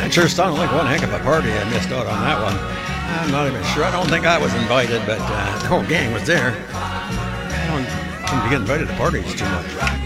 That sure sounded like one heck of a party. I missed out on that one. I'm not even sure. I don't think I was invited, but the whole gang was there. I don't seem to get invited to parties too much.